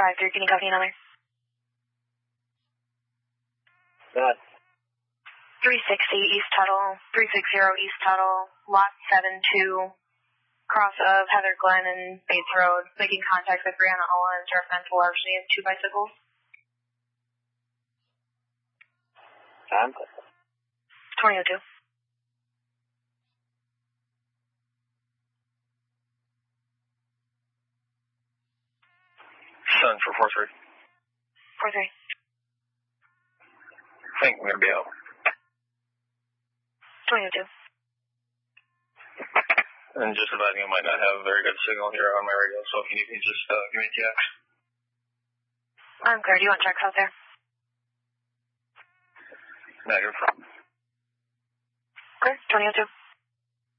5-3, can you copy another? Good. 360 East Tuttle, 360 East Tuttle, lot 7-2, cross of Heather Glen and Bates Road, making contact with Brianna Owens, reference largely of 2 bicycles. Time? 2002. Sun for 4-3. 4-3. I think I'm going to be out. 2002. And just advising I might not have a very good signal here on my radio, so if you need me, just give me a TX. I'm clear. Do you want checks out there? Negative. Clear. 2002.